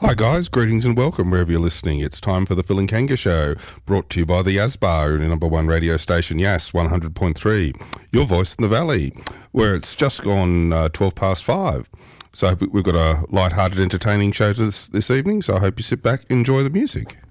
Hi guys, greetings and welcome wherever you're listening. It's time for the Phil and Kanga Show, brought to you by the Asbar, your number one radio station, Yass 100.3, your voice in the valley, where it's just gone 12 past 5. So we've got a light-hearted, entertaining show this evening, so I hope you sit back and enjoy the music.